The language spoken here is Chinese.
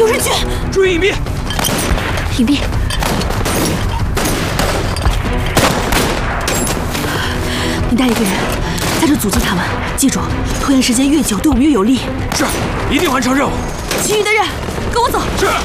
有人群！ 注意隐蔽！ 隐蔽！你带一个人在这阻击他们，记住，拖延时间越久，对我们越有利。 是，一定完成任务。 其余的人，跟我走。 是。